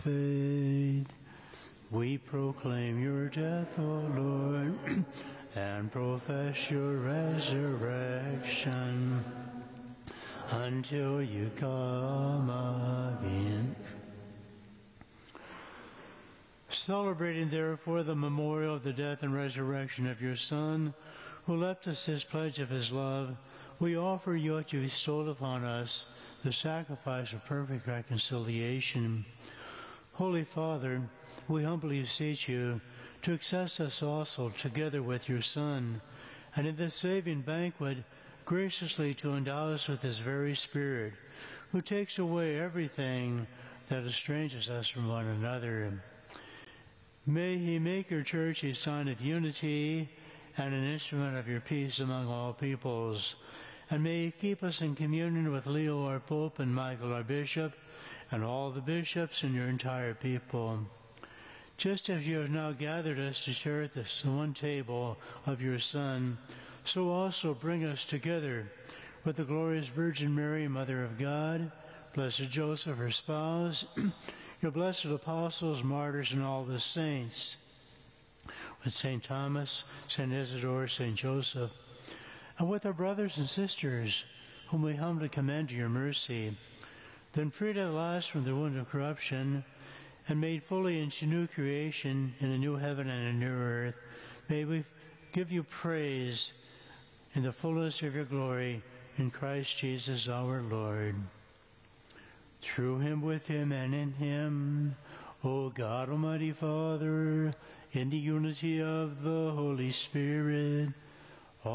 faith. We proclaim your death, O Lord, and profess your resurrection until you come again. Celebrating, therefore, the memorial of the death and resurrection of your Son, who left us this pledge of his love, we offer you what you bestowed upon us, the sacrifice of perfect reconciliation. Holy Father, we humbly beseech you to accept us also together with your Son, and in this saving banquet graciously to endow us with his very Spirit, who takes away everything that estranges us from one another. May he make your church a sign of unity and an instrument of your peace among all peoples. And may he keep us in communion with Leo our Pope and Michael our Bishop and all the bishops and your entire people. Just as you have now gathered us to share at this one table of your Son, so also bring us together with the glorious Virgin Mary, Mother of God, Blessed Joseph, her spouse, your blessed apostles, martyrs, and all the saints, with St. Thomas, St. Isidore, St. Joseph, and with our brothers and sisters, whom we humbly commend to your mercy, then freed at last from the wound of corruption, and made fully into new creation in a new heaven and a new earth, may we give you praise in the fullness of your glory in Christ Jesus our Lord. Through him, with him, and in him, O God, Almighty Father, in the unity of the Holy Spirit,